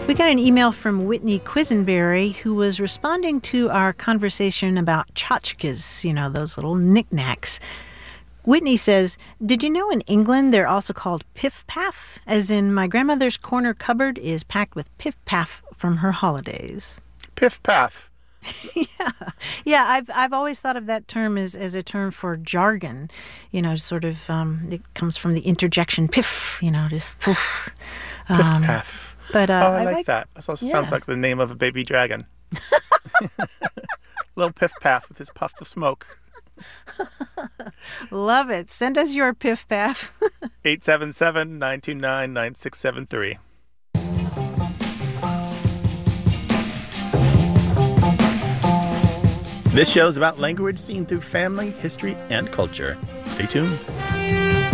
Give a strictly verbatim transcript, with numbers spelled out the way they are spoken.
We got an email from Whitney Quisenberry, who was responding to our conversation about tchotchkes, you know, those little knickknacks. Whitney says, did you know in England they're also called piff-paff? As in, my grandmother's corner cupboard is packed with piff-paff from her holidays. Piff-paff. yeah. Yeah, I've I've always thought of that term as, as a term for jargon. You know, sort of, um, it comes from the interjection piff, you know, just poof. Um, Piff-paff. But, uh, oh, I, I like, like that. That also yeah. sounds like the name of a baby dragon. Little piff-paff with his puff of smoke. Love it. Send us your piff-paff. eight seven seven, nine two nine, nine six seven three. This show is about language seen through family, history, and culture. Stay tuned.